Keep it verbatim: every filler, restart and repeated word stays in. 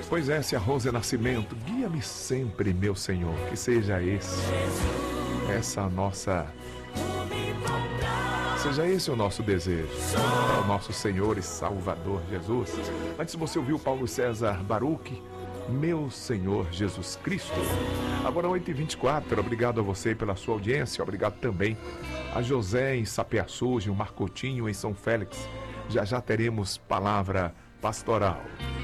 Pois é, se a Rose Nascimento, guia-me sempre, meu Senhor, que seja esse, essa nossa, seja esse o nosso desejo, para o nosso Senhor e Salvador Jesus. Antes você ouviu Paulo César Baruch, meu Senhor Jesus Cristo. Agora oito e vinte e quatro, obrigado a você pela sua audiência, obrigado também a José em Sapiaçu, Gilmar Coutinho em São Félix. Já já teremos palavra pastoral.